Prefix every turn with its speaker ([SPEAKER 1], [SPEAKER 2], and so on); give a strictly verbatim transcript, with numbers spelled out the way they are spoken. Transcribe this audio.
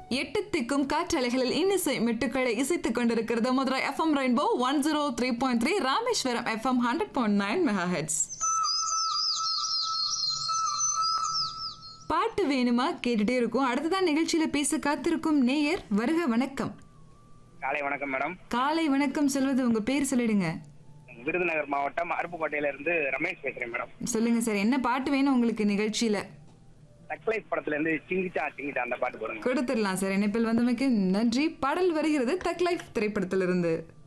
[SPEAKER 1] எட்டு திக்கும் காற்றலைகளில் இன்னிசை மெட்டுக்களை இசைத்துக் கொண்டிருக்கிறது Madurai FM rainbow one zero three point three, Rameswaram FM hundred point nine mega heads. பாட்டு வேணுமா கேட்டுட்டே இருக்கும். அடுத்ததான் நிகழ்ச்சியில பேச காத்திருக்கும் நேயர் வருக. வணக்கம்.
[SPEAKER 2] காலை வணக்கம் மேடம்.
[SPEAKER 1] காலை வணக்கம். சொல்வது உங்க பேர் சொல்லிடுங்க.
[SPEAKER 2] விருதுநகர் மாவட்டம் அருப்புக்கோட்டையில இருந்து ரமேஷ் பேசுறேன் மேடம்.
[SPEAKER 1] சொல்லுங்க சார், என்ன பாட்டு வேணும் உங்களுக்கு நிகழ்ச்சியில?
[SPEAKER 2] தக்லைஃப் படத்துல இருந்து சிங்கிச்சா சிங்கிச்சா அந்த பாட்டு போடுங்க.
[SPEAKER 1] கொடுத்துடலாம் சார். இணைப்பில் வந்தமைக்கு நன்றி. பாடல் வருகிறது தக் லைஃப் திரைப்படத்திலிருந்து.